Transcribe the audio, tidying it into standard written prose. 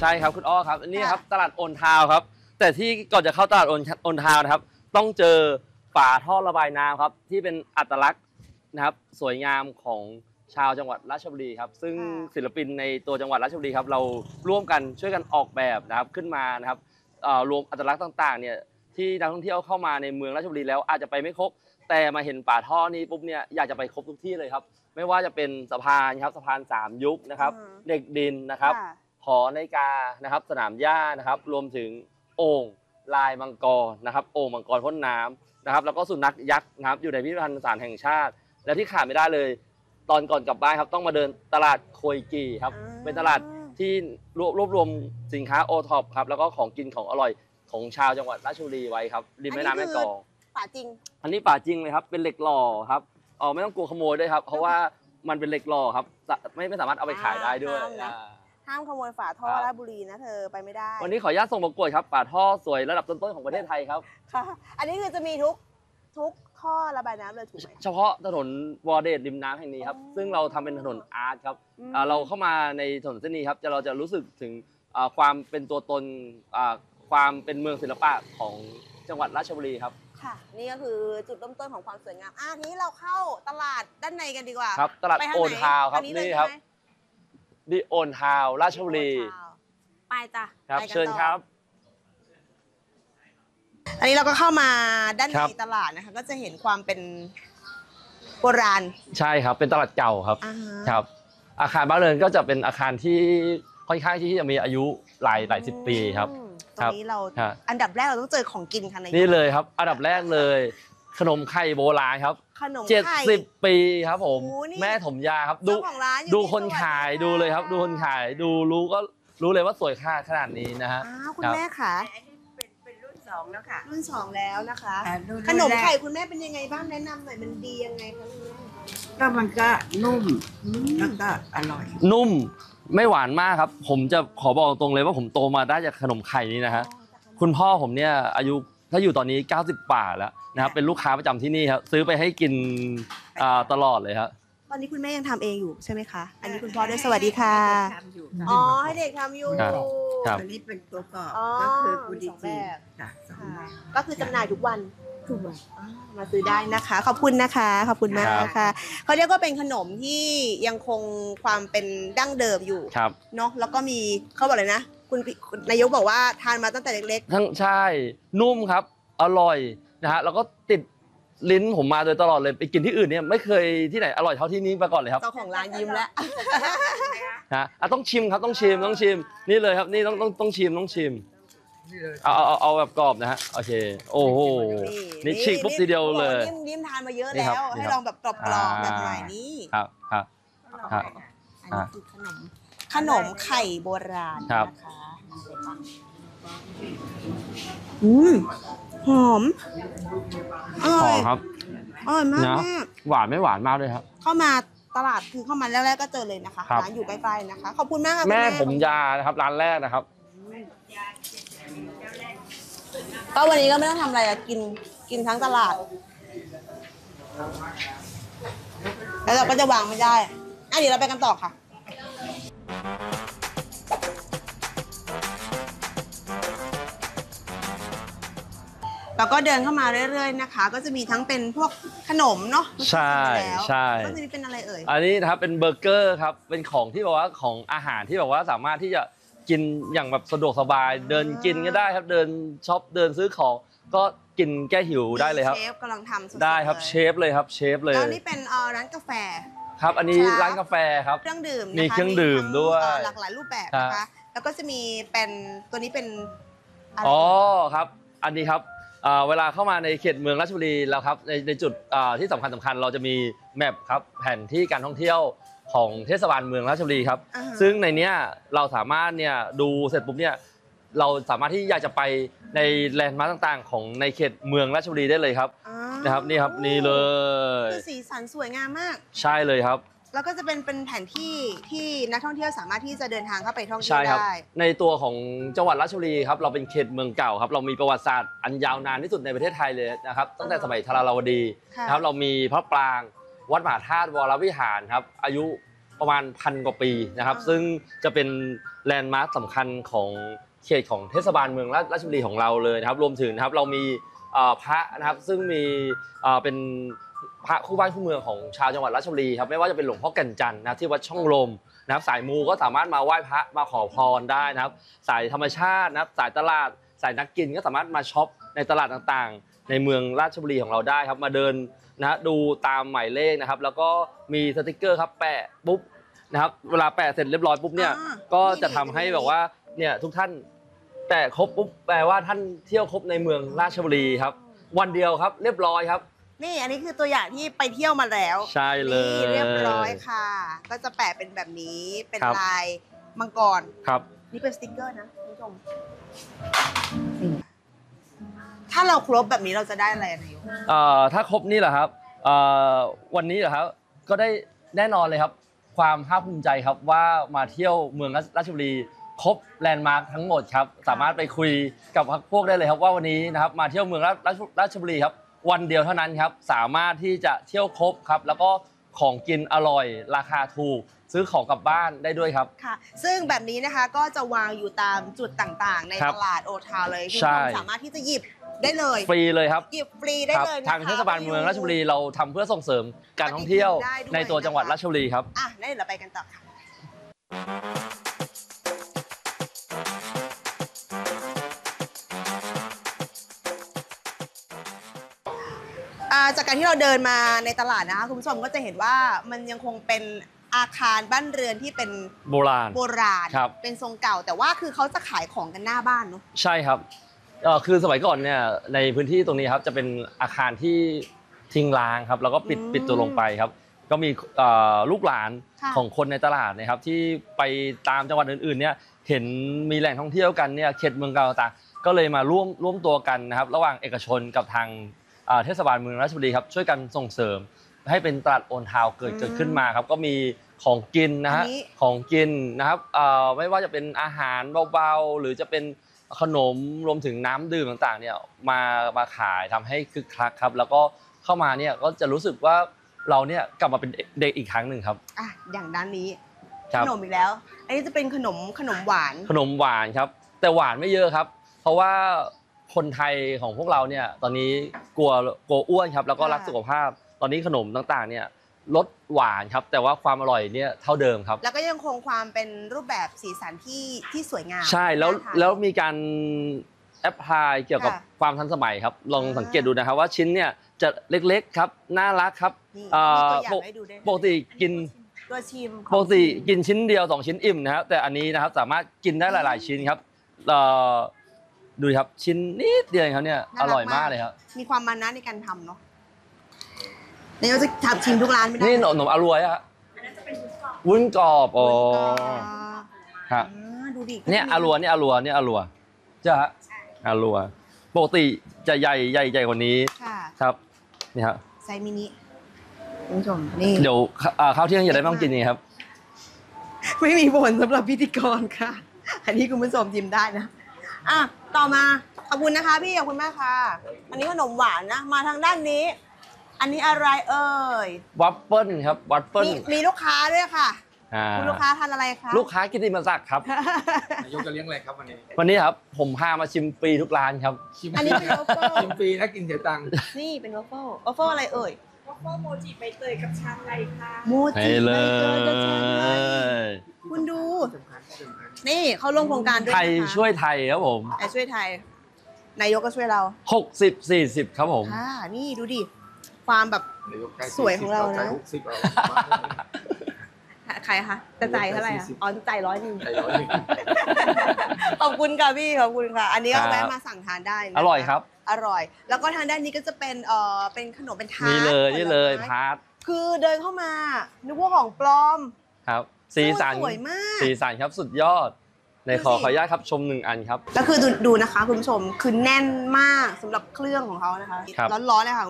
ใช่ครับคุณอ้อครับอันนี้ครับตลาดโอนทาวครับแต่ที่ก่อนจะเข้าตลาดโอนทาวนะครับต้องเจอฝาท่อระบายน้ำครับที่เป็นอัตลักษณ์นะครับสวยงามของชาวจังหวัดราชบุรีครับซึ่งศิลปินในตัวจังหวัดราชบุรีครับเราร่วมกันช่วยกันออกแบบนะครับขึ้นมานะครับรวมอัตลักษณ์ต่างๆเนี่ยที่นักท่องเที่ยวเข้ามาในเมืองราชบุรีแล้วอาจจะไปไม่ครบแต่มาเห็นฝาท่อนี้ปุ๊บเนี่ยอยากจะไปครบทุกที่เลยครับไม่ว่าจะเป็นสะพานครับสะพาน3ยุคนะครับเด็กดินนะครับหอนาฬิกานะครับสนามหญ้านะครับรวมถึงโอ่งลายมังกรนะครับโอ่งมังกรพ่นน้ำนะครับแล้วก็สุนัขยักษ์นะครับอยู่ในพิพิธภัณฑ์สถานแห่งชาติและที่ขาดไม่ได้เลยตอนก่อนกลับบ้านครับต้องมาเดินตลาดโคยกีครับเป็นตลาดที่รวบรวมสินค้าโอท็อปครับแล้วก็ของกินของอร่อยของชาวจังหวัดราชบุรีไว้ครับริมแม่น้ำแม่กลองป่าจริงอันนี้ป่าจริงเลยครับเป็นเหล็กหล่อครับไม่ต้องกลัวขโมยด้วยครับเพราะว่ามันเป็นเหล็กหล่อครับไม่สามารถเอาไปขายได้ด้วยห้ามขโมยฝาท่อราชบุรีนะเธอไปไม่ได้วันนี้ขออนุญาตส่งประกวดครับฝาท่อสวยระดับต้นๆของประเทศไทยครับค่ะอันนี้คือจะมีทุกท่อระบายน้ำเลยถูกไหมเฉพาะถนนวอร์เดตริมน้ำแห่งนี้ครับซึ่งเราทำเป็นถนนอาร์ตครับเราเข้ามาในถนนเส้นนี้ครับเราจะรู้สึกถึงความเป็นตัวตนความเป็นเมืองศิลปะของจังหวัดราชบุรีครับค่ะนี่ก็คือจุดเริ่มต้นของความสวยงามทีนี้เราเข้าตลาดด้านในกันดีกว่าครับตลาดโอนทาวครับนี่ครับดิโอนทาวราชบุรีไปจ้ะครับเชิญครับอันนี้เราก็เข้ามาด้านในตลาดนะคะก็จะเห็นความเป็นโบราณใช่ครับเป็นตลาดเก่าครับครับอาคารบ้านเรือนก็จะเป็นอาคารที่ค่อนข้างที่จะมีอายุหลายสิบปีครับตรงนี้เราอันดับแรกเราต้องเจอของกินค่ะนี่เลยครับอันดับแรกเลยขนมไข่โบราณครับขนม 70 ปีครับผมแม่ถมยาครับดูคนขายดูเลยครับดูคนขายดูรู้เลยว่าสวยค่าขนาดนี้นะฮะคุณแม่ค่ะเป็นรุ่น2แล้วค่ะรุ่น2แล้วนะคะขนมไข่คุณแม่เป็นยังไงบ้างแนะนำหน่อยมันดียังไงคะก็มันก็นุ่มแล้วก็อร่อยนุ่มไม่หวานมากครับผมจะขอบอกตรงเลยว่าผมโตมาได้จากขนมไข่นี้นะฮะคุณพ่อผมเนี่ยอายุถ้าอยู่ตอนนี้90 ป่าแล้วนะครับเป็นลูกค้าประจำที่นี่ครับซื้อไปให้กินตลอดเลยครับตอนนี้คุณแม่ยังทำเองอยู่ใช่ไหมคะอันนี้คุณพ่อด้วยสวัสดีค่ะให้เด็กทำอยู่อันนี้เป็นตัวกรอบก็คือกุดิจีก็คือจำหน่ายทุกวันมาซื้อได้นะคะขอบคุณนะคะขอบคุณมากค่ะเขาเรียกว่าเป็นขนมที่ยังคงความเป็นดั้งเดิมอยู่เนาะแล้วก็มีเขาบอกเลยนะคุณนายกบอกว่าทานมาตั้งแต่เล็กๆทั้งใช่นุ่มครับอร่อยนะฮะแล้วก็ติดลิ้นผมมาโดยตลอดเลยไปกินที่อื่นเนี่ยไม่เคยที่ไหนอร่อยเท่าที่นี้มาก่อนเลยครับเจ้าของร้านยิ้มแล้วนะต้องชิมครับต้องชิมนี่เลยครับนี่ต้องชิมเอาแบบกรอบนะฮะโอเคโอ้โหนี่ฉีกปุ๊บทีเดียวเลยยิ้มทานมาเยอะแล้วให้ลองแบบกรอบแบบใหม่นี่ครับอันนี้คือขนมไข่โบราณนะคะหอมครับอร่อยมากหวานไม่หวานมากเลยครับเข้ามาตลาดคือเข้ามาแรกๆก็เจอเลยนะคะร้านอยู่ใกล้ๆนะคะขอบคุณมากค่ะแม่ผมยานะครับร้านแรกนะครับก็วันนี้ก็ไม่ต้องทำอะไรกินทั้งตลาดแล้วเราก็จะวางไม่ได้เดี๋ยวเราไปกันต่อค่ะเราก็เดินเข้ามาเรื่อยๆนะคะก็จะมีทั้งเป็นพวกขนมเนาะใช่ก็จะมีเป็นอะไรเอ่ยอันนี้นะครับเป็นเบอร์เกอร์ครับเป็นของที่แบบว่าของอาหารที่แบบว่าสามารถที่จะกินอย่างแบบสะดวกสบายเดินกินก็ได้ครับเดินช็อปเดินซื้อของก็กินแก้หิวได้เลยครับเชฟกำลังทำได้ครับเชฟเลยครับเชฟเลยแล้วนี่เป็นร้านกาแฟครับอันนี้ร้านกาแฟครับเครื่องดื่มมีเครื่องดื่มด้วยหลากหลายรูปแบบนะคะแล้วก็จะมีเป็นตัวนี้เป็นครับอันนี้ครับเวลาเข้ามาในเขตเมืองราชบุรีแล้วครับในจุดที่สำคัญเราจะมีแมปครับแผนที่การท่องเที่ยวของเทศบาลเมืองราชบุรีครับซึ่งในเนี้ยเราสามารถเนี่ยดูเสร็จปุ๊บเนี่ยเราสามารถที่อยากจะไปในแลนด์มาร์คต่างๆของในเขตเมืองราชบุรีได้เลยครับนะครับนี่ครับนี่เลยคือสีสันสวยงามมากใช่เลยครับแล้วก็จะเป็นแผนที่ที่นักท่องเที่ยวสามารถที่จะเดินทางเข้าไปท่องเที่ยวได้ในตัวของจังหวัดราชบุรีครับเราเป็นเขตเมืองเก่าครับเรามีประวัติศาสตร์อันยาวนานที่สุดในประเทศไทยเลยนะครับตั้งแต่สมัยธาราวดีนะครับเรามีพระปรางวัดมหาธาตุวรวิหารครับอายุประมาณ1,000 กว่าปีนะครับซึ่งจะเป็นแลนด์มาร์คสำคัญของเขตของเทศบาลเมืองราชบุรีของเราเลยนะครับรวมถึงนะครับเรามีพระนะครับซึ่งมีเป็นพระคู่บ้านคู่เมืองของชาวจังหวัดราชบุรีครับไม่ว่าจะเป็นหลวงพ่อแก่นจันทร์นะที่วัดช่องลมนะครับสายมูก็สามารถมาไหว้พระมาขอพรได้นะครับสายธรรมชาตินะครับสายตลาดสายนักกินก็สามารถมาช็อปในตลาดต่างๆในเมืองราชบุรีของเราได้ครับมาเดินนะดูตามหมายเลขนะครับแล้วก็มีสติกเกอร์ครับแปะปุ๊บนะครับเวลาแปะเสร็จเรียบร้อยปุ๊บเนี่ยก็จะทำให้แบบว่าเนี่ยทุกท่านแปะครบปุ๊บแปลว่าท่านเที่ยวครบในเมืองราชบุรีครับวันเดียวครับเรียบร้อยครับนี่อันนี้คือตัวอย่างที่ไปเที่ยวมาแล้วใช่เลยนี่เรียบร้อยค่ะก็จะแปะเป็นแบบนี้เป็นลายมังกรครับนี่เป็นสติกเกอร์นะคุณผู้ชมถ้าเราครบแบบนี้เราจะได้อะไรนายกถ้าครบนี่แหละครับวันนี้เหรอครับก็ได้แน่นอนเลยครับความภาคภูมิใจครับว่ามาเที่ยวเมืองราชบุรีครบแลนด์มาร์คทั้งหมดครับสามารถไปคุยกับพวกได้เลยครับว่าวันนี้นะครับมาเที่ยวเมืองราชบุรีครับวันเดียวเท่านั้นครับสามารถที่จะเที่ยวครบครับแล้วก็ของกินอร่อยราคาถูกซื้อของกลับบ้านได้ด้วยครับค่ะซึ่งแบบนี้นะคะก็จะวางอยู่ตามจุดต่างๆในตลาดโอทาวเลยคุณผู้ชมสามารถที่จะหยิบได้เลยฟรีเลยครับหยิบฟรีได้เลยทางเทศบาลเมืองราชบุรีเราทำเพื่อส่งเสริมการท่องเที่ยวในตัวจังหวัดราชบุรีครับได้เราไปกันต่อค่ะจากการที่เราเดินมาในตลาดนะคะคุณผู้ชมก็จะเห็นว่ามันยังคงเป็นอาคารบ้านเรือนที่เป็นโบราณเป็นทรงเก่าแต่ว่าคือเขาจะขายของกันหน้าบ้านเนาะใช่ครับคือสมัยก่อนเนี่ยในพื้นที่ตรงนี้ครับจะเป็นอาคารที่ทิ้งร้างครับแล้วก็ปิดตัวลงไปครับก็มีลูกหลานของคนในตลาดนะครับที่ไปตามจังหวัดอื่นๆเนี่ยเห็นมีแหล่งท่องเที่ยวกันเนี่ยเขตเมืองเก่าต่างก็เลยมาร่วมตัวกันนะครับระหว่างเอกชนกับทางเทศบาลเมืองราชบุรีครับช่วยกันส่งเสริมให้เป็นตลาดโอนทาวเกิดขึ้นมาครับก็มีของกินนะฮะของกินนะครับไม่ว่าจะเป็นอาหารเบาๆหรือจะเป็นขนมรวมถึงน้ำดื่มต่างๆเนี่ยมาขายทำให้คึกคักครับแล้วก็เข้ามาเนี่ยก็จะรู้สึกว่าเราเนี่ยกลับมาเป็นเด็กอีกครั้งหนึ่งครับอย่างด้านนี้ขนมอีกแล้วอันนี้จะเป็นขนมหวานครับแต่หวานไม่เยอะครับเพราะว่าคนไทยของพวกเราเนี่ยตอนนี้กลัวอ้วนครับแล้วก็รักสุขภาพตอนนี้ขนมต่างๆเนี่ยลดหวานครับแต่ว่าความอร่อยเนี่ยเท่าเดิมครับแล้วก็ยังคงความเป็นรูปแบบสีสันที่สวยงามใช่แล้วมีการแอพพลายเกี่ยวกับความทันสมัยครับลองสังเกตดูนะครับว่าชิ้นเนี่ยจะเล็กๆครับน่ารักครับปกติกินชิ้นเดียว2ชิ้นอิ่มนะครับแต่อันนี้นะครับสามารถกินได้หลายๆชิ้นครับดูครับชิ้นนิดเดียวครับเนี่ยอร่อยมากเลยครับมีความมันนะในการทำเนาะนี่เราจะทำชิมทุกร้านไม่ได้นี่ขนมอร่อยอะวุ้นกรอบอ๋อครับดูดิเนี่ยอรัวจ้ะฮะอรัวปกติจะใหญ่กว่านี้ครับนี่ครับไซส์มินิคุณผู้ชมนี่เดี๋ยวข้าวเที่ยงจะได้ต้องกินนี่ครับไม่มีบ่นสำหรับพิธีกรค่ะอันนี้คุณผู้ชมชิมได้นะต่อมาขอบคุณนะคะพี่ขอบคุณมากค่ะอันนี้ขนมหวานนะมาทางด้านนี้อันนี้อะไรเอ่ยวัฟเฟิลครับวัฟเฟิลมีลูกค้าด้วยค่ะคุณลูกค้าทานอะไรคะลูกค้ากิติมศักดิ์ครับนายกจะเลี้ยงอะไรครับวันนี้ครับผมพามาชิมฟรีทุกร้านครับอันนี้เป็นวัฟเฟิลชิมฟรีนะกินเสียตังค์นี่เป็นวัฟเฟิลอะไรเอ่ยวัฟเฟิลโมจิใบเตยกับชาไทยค่ะโมจิใบเตยกับชาไทยคุณดูนี่เขาลงโครงการด้วยไทยช่วยไทยครับผมไทยช่วยไทยนายกก็ช่วยเรา 60-40ครับผมนี่ดูดิความแบบสวยของเรานะใครคะจะใจเท่าไหร่อ๋อจะใจ100ขอบคุณค่ะพี่ขอบคุณค่ะอันนี้ก็แวะมาสั่งทานได้อร่อยครับอร่อยแล้วก็ทางด้านนี้ก็จะเป็นขนมเป็นทาร์ตนี่เลยทาร์ตคือเดินเข้ามานึกว่าของปลอมครับสีสันสวยมากสีสันครับสุดยอดในขออนุญาตครับชม1อันครับแล้วคือดูนะคะคุณผู้ชมคือแน่นมากสำหรับเครื่องของเขานะคะร้อนๆเลยค่ะ